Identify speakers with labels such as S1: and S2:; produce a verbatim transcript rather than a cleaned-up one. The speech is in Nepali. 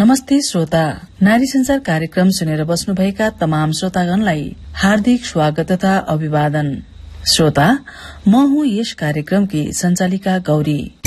S1: नमस्ते श्रोता, नारी संसार कार्यक्रम सुनेर बस्नुभएका तमाम श्रोतागणलाई हार्दिक स्वागत तथा अभिवादन। श्रोता, म हुँ यस कार्यक्रमकी संचालिका गौरी।